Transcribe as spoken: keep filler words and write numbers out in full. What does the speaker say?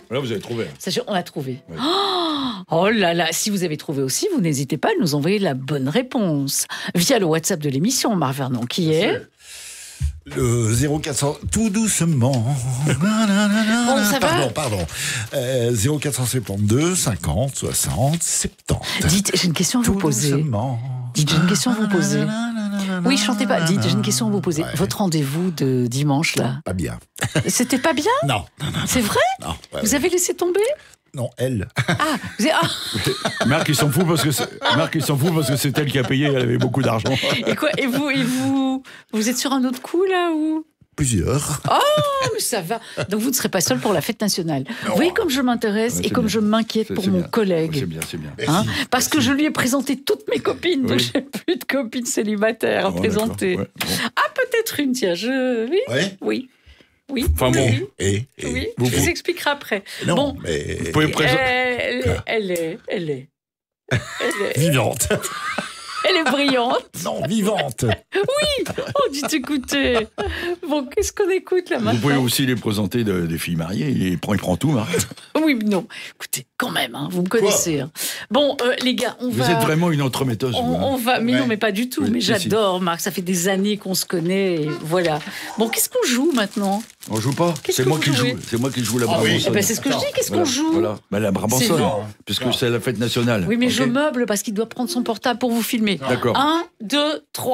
Là, vous avez trouvé. Sachez, on a trouvé. Oui. Oh, oh là là, si vous avez trouvé aussi, vous n'hésitez pas à nous envoyer la bonne réponse via le WhatsApp de l'émission, Marc Vernon, qui est... Le zéro quatre cents, tout doucement. Bon, ça va pardon, pardon. Euh, zéro quatre cent soixante-douze, cinquante, soixante, soixante-dix. Dites, j'ai une question à vous Tout poser. doucement. Dites, j'ai une question à vous poser. Oui, chantez pas. Dites, j'ai une question à vous poser. Ouais. Votre rendez-vous de dimanche, là, Pas bien. c'était pas bien? Non, non, non. C'est vrai? Non, ouais, Vous ouais. avez laissé tomber? Non, elle. Ah, vous avez... ah. Marc, il s'en fout parce que c'est... Marc, il s'en fout parce que c'est elle qui a payé, elle avait beaucoup d'argent. Et quoi? Et vous, et vous, vous êtes sur un autre coup, là, ou? Plusieurs. Oh, mais ça va. Donc vous ne serez pas seul pour la fête nationale. Non. Vous voyez comme je m'intéresse Ouais, et c'est comme bien. je m'inquiète C'est- pour c'est mon bien. collègue. C'est bien, c'est bien. Hein, Merci, parce que je lui ai présenté toutes mes copines, donc Oui. j'ai plus de copines célibataires à Bon, présenter. d'accord, ouais, bon. Ah, peut-être une, tiens, je... Oui, Ouais. oui, oui. Enfin, bon. oui, Et, et oui. vous- Je vous vous- expliquerai après. Non, Bon. mais Vous pouvez présenter... Elle, est- elle est, elle est, elle est, vivante. elle est brillante. Non, vivante. Oh, dites, écoutez. Bon, qu'est-ce qu'on écoute là Vous maintenant? pouvez aussi les présenter de- des filles mariées. Il prend, il prend tout, Marc. Oui, mais non. Écoutez, quand même, hein, vous me connaissez. Hein. Bon, euh, les gars, on Vous va... êtes vraiment une entremetteuse. On, vous, hein. on va, mais Ouais. non, mais pas du tout. Oui, mais si, j'adore, Marc. Ça fait des années qu'on se connaît. Et voilà. Bon, qu'est-ce qu'on joue maintenant? On joue pas. Qu'est-ce C'est que moi vous qui jouez joue. C'est moi qui joue la Ah oui. Brabançonne. Eh ben, c'est ce que je dis. Qu'est-ce Voilà, qu'on joue? Voilà. Ben, la Brabançonne. C'est bon. Puisque c'est la fête nationale. Oui, mais Ok. je meuble parce qu'il doit prendre son portable pour vous filmer. D'accord. Un, deux, trois.